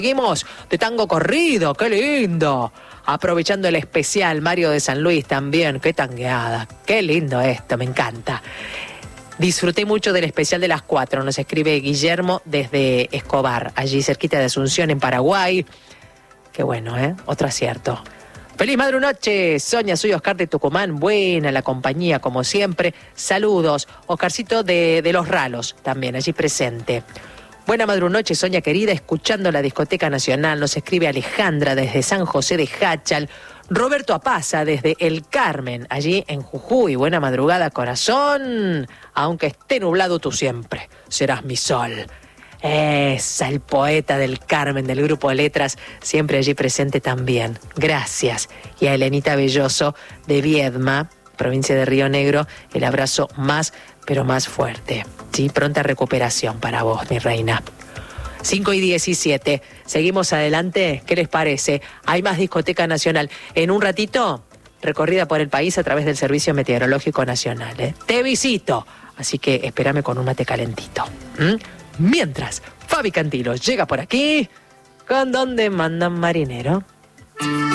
Seguimos de tango corrido, qué lindo. Aprovechando el especial, Mario de San Luis también, qué tangueada, qué lindo esto, me encanta. Disfruté mucho del especial de las 4, nos escribe Guillermo desde Escobar, allí cerquita de Asunción, en Paraguay. Qué bueno, otro acierto. Feliz madrunoche, Sonia, soy Oscar de Tucumán, buena la compañía como siempre. Saludos, Oscarcito de Los Ralos, también allí presente. Buena madrunoche, Sonia querida, escuchando la Discoteca Nacional, nos escribe Alejandra desde San José de Jáchal, Roberto Apaza desde El Carmen, allí en Jujuy. Buena madrugada, corazón, aunque esté nublado tú siempre, serás mi sol. Esa, el poeta del Carmen, del Grupo de Letras, siempre allí presente también. Gracias. Y a Elenita Belloso de Viedma, provincia de Río Negro, el abrazo más, pero más fuerte. Sí, pronta recuperación para vos, mi reina. 5:17. Seguimos adelante. ¿Qué les parece? Hay más Discoteca Nacional. En un ratito, recorrida por el país a través del Servicio Meteorológico Nacional. Te visito. Así que espérame con un mate calentito. Mientras, Fabi Cantilo llega por aquí con Donde Mandan Marinero.